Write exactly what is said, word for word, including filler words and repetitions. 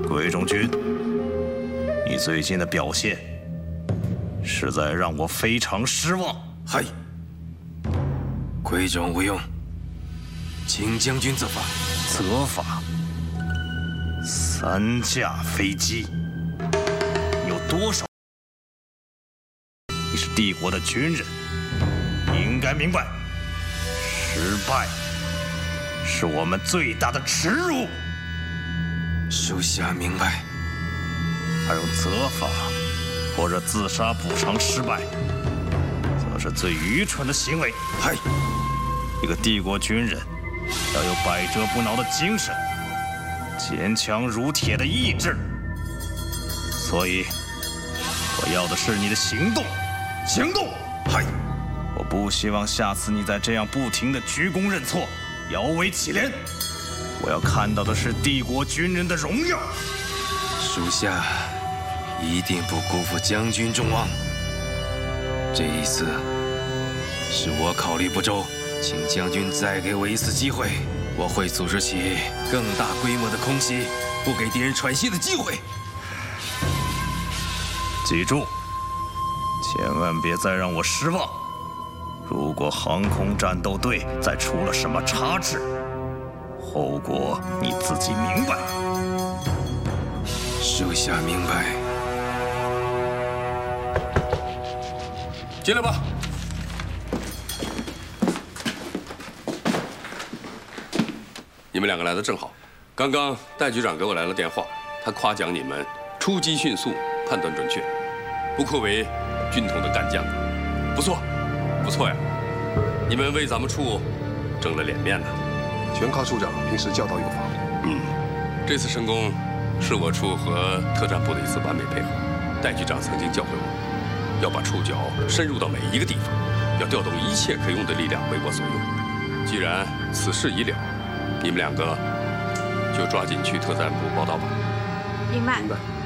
桂中军，你最近的表现实在让我非常失望。 嗨，贵重无用，请将军责罚。 责罚？三架飞机，你有多少？你是帝国的军人，你应该明白，失败是我们最大的耻辱。 属下明白。 而用责罚或者自杀补偿失败，则是最愚蠢的行为。 嗨， 一个帝国军人要有百折不挠的精神，坚强如铁的意志。所以，我要的是你的行动，行动！ 嗨， 我不希望下次你再这样不停地鞠躬认错，摇尾乞怜。我要看到的是帝国军人的荣耀。 属下一定不辜负将军众望。这一次是我考虑不周，请将军再给我一次机会，我会组织起更大规模的空袭，不给敌人喘息的机会。 记住，千万别再让我失望。如果航空战斗队再出了什么差池，后果你自己明白。 属下明白。 进来吧。你们两个来的正好。刚刚戴局长给我来了电话，他夸奖你们出击迅速，判断准确，不愧为军统的干将，不错，不错呀。你们为咱们处挣了脸面呢。 全靠处长平时教导有方。 嗯，这次成功是我处和特战部的一次完美配合。戴局长曾经教会我，要把触角深入到每一个地方，要调动一切可用的力量为我所用。既然此事已了，你们两个就抓紧去特战部报道吧。 明白。 明白。